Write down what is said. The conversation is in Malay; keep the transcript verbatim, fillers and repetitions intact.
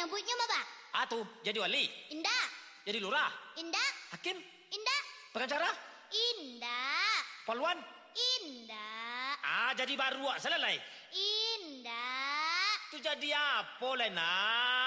nyebutnya apa? Atu jadi wali, Indah. jadi lurah, Indah. hakim, Indah. pengacara, Indah. poluan. Indah. Ah, jadi baru ah, selesai. Indah. Tu jadi apa, Lena?